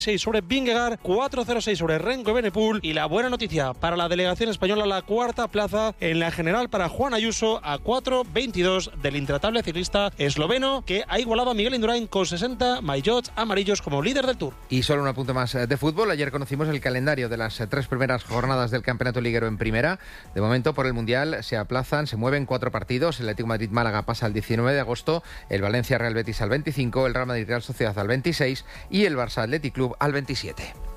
6 sobre Vingegaard, 4.06 sobre Renko Evenepoel y la buena noticia para la delegación española, la cuarta plaza en la general para Juan Ayuso a 4.22 del intratable ciclista esloveno que ha igualado a Miguel Indurain con 60 maillots amarillos como líder del Tour. Y solo un apunte más de fútbol. Ayer conocimos el calendario de las 3 primeras jornadas del Campeonato Liguero en Primera. De momento, por el Mundial se mueven 4 partidos. El Atlético Madrid-Málaga pasa al 19 de agosto, el Valencia-Real Betis al 25, el Real Madrid-Real Sociedad al 26 y el Barça Athletic Club al 27.